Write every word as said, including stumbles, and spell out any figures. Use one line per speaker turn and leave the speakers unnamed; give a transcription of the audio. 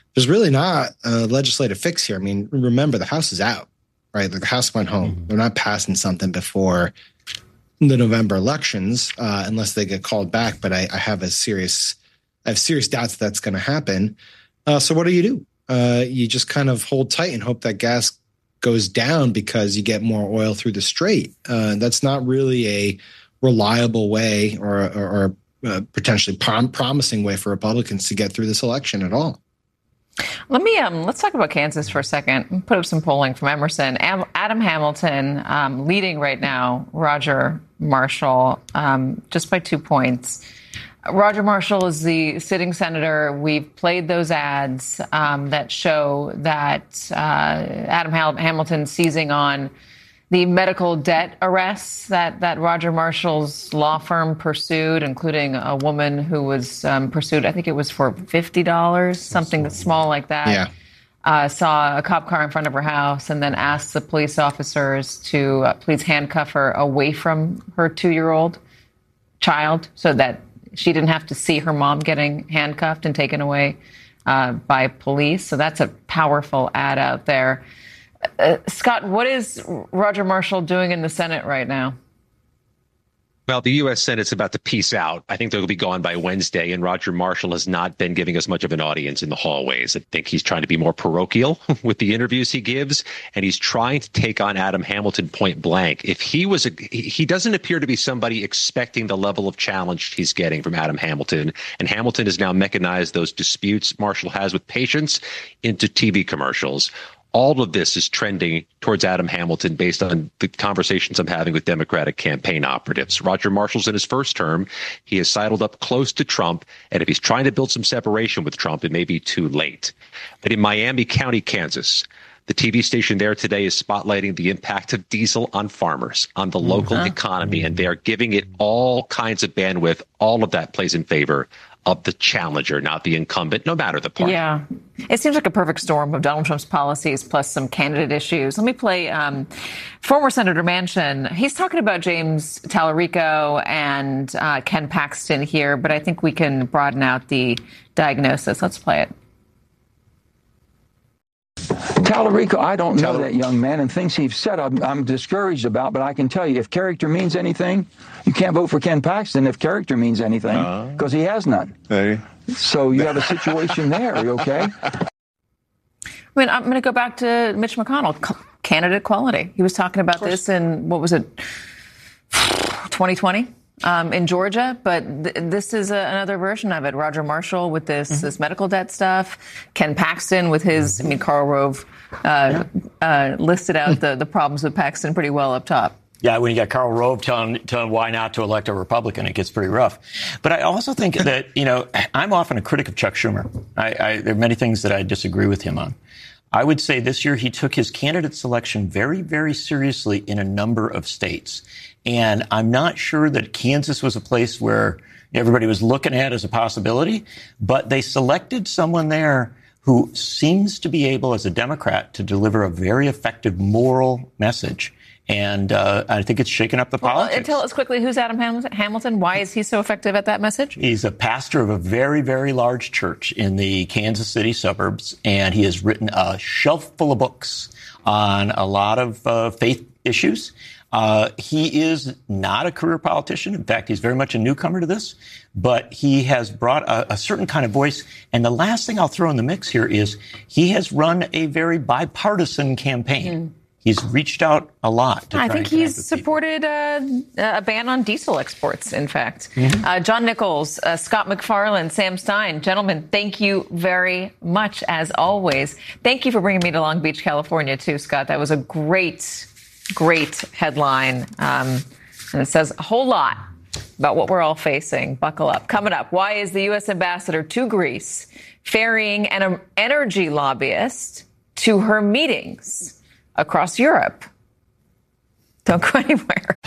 there's really not a legislative fix here. I mean, remember, the House is out, right? The House went home. Mm-hmm. They're not passing something before the November elections uh, unless they get called back. But I, I have a serious, I have serious doubts that's going to happen. Uh, so what do you do? Uh, you just kind of hold tight and hope that gas goes down because you get more oil through the strait. Uh, that's not really a reliable way or, or, or uh, potentially prom- promising way for Republicans to get through this election at all.
Let me um, let's talk about Kansas for a second. Put up some polling from Emerson. Am- Adam Hamilton um, leading right now. Roger Marshall um, just by two points. Roger Marshall is the sitting senator. We've played those ads um, that show that uh, Adam Ham- Hamilton seizing on the medical debt arrests that, that Roger Marshall's law firm pursued, including a woman who was um, pursued, I think it was for fifty dollars, something that's small like that.
Yeah.
Uh, saw a cop car in front of her house and then asked the police officers to uh, please handcuff her away from her two-year-old child so that she didn't have to see her mom getting handcuffed and taken away uh, by police. So that's a powerful ad out there. Uh, Scott, what is Roger Marshall doing in the Senate right now?
Well, the U S Senate's about to peace out. I think they'll be gone by Wednesday, and Roger Marshall has not been giving us much of an audience in the hallways. I think he's trying to be more parochial with the interviews he gives, and he's trying to take on Adam Hamilton point blank. If he was a, he doesn't appear to be somebody expecting the level of challenge he's getting from Adam Hamilton, and Hamilton has now mechanized those disputes Marshall has with patients into T V commercials. All of this is trending towards Adam Hamilton based on the conversations I'm having with Democratic campaign operatives. Roger Marshall's in his first term. He has sidled up close to Trump. And if he's trying to build some separation with Trump, it may be too late. But in Miami County, Kansas, the T V station there today is spotlighting the impact of diesel on farmers, on the local mm-hmm. economy, and they are giving it all kinds of bandwidth. All of that plays in favor of the challenger, not the incumbent, no matter the party.
Yeah. It seems like a perfect storm of Donald Trump's policies plus some candidate issues. Let me play um, former Senator Manchin. He's talking about James Tallarico and uh, Ken Paxton here, but I think we can broaden out the diagnosis. Let's play it.
Tallarico, I don't know that young man, and things he's said I'm, I'm discouraged about, but I can tell you, if character means anything, you can't vote for Ken Paxton if character means anything, because uh, he has none. Hey. So you have a situation there, okay?
I mean, I'm going to go back to Mitch McConnell, candidate quality. He was talking about this in, what was it, twenty twenty? Um, in Georgia, but th- this is a, another version of it. Roger Marshall with this mm-hmm. this medical debt stuff. Ken Paxton with his, I mean, Karl Rove uh, uh, listed out the, the problems with Paxton pretty well up top.
Yeah, when you got Karl Rove telling, telling why not to elect a Republican, it gets pretty rough. But I also think that, you know, I'm often a critic of Chuck Schumer. I, I, there are many things that I disagree with him on. I would say this year he took his candidate selection very, very seriously in a number of states. And I'm not sure that Kansas was a place where everybody was looking at as a possibility, but they selected someone there who seems to be able, as a Democrat, to deliver a very effective moral message. And uh, I think it's shaken up the politics.
Well, tell us quickly, who's Adam Hamilton? Why is he so effective at that message?
He's a pastor of a very, very large church in the Kansas City suburbs, and he has written a shelf full of books on a lot of uh, faith issues. Uh, he is not a career politician. In fact, he's very much a newcomer to this, but he has brought a, a certain kind of voice. And the last thing I'll throw in the mix here is he has run a very bipartisan campaign. Mm. He's reached out a lot. To
I
try
think
and
he's supported uh, a ban on diesel exports, in fact.
Mm-hmm.
Uh, John Nichols, uh, Scott MacFarlane, Sam Stein. Gentlemen, thank you very much, as always. Thank you for bringing me to Long Beach, California, too, Scott. That was a great, great headline. Um, and it says a whole lot about what we're all facing. Buckle up. Coming up, why is the U S ambassador to Greece ferrying an energy lobbyist to her meetings across Europe? Don't go anywhere.